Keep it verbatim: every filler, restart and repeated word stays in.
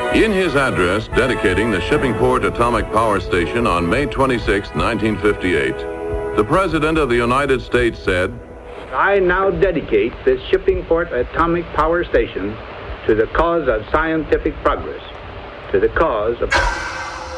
In his address dedicating the Shippingport Atomic Power Station on May twenty-sixth, nineteen fifty-eight, the President of the United States said, I now dedicate this Shippingport Atomic Power Station to the cause of scientific progress, to the cause of...